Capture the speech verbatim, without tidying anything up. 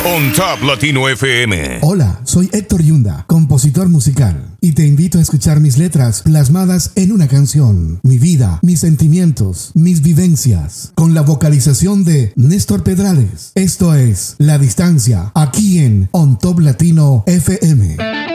On Top Latino F M. Hola, soy Héctor Yunda, compositor musical, y te invito a escuchar mis letras plasmadas en una canción, mi vida, mis sentimientos, mis vivencias, con la vocalización de Néstor Pedrales. Esto es La Distancia, aquí en On Top Latino F M.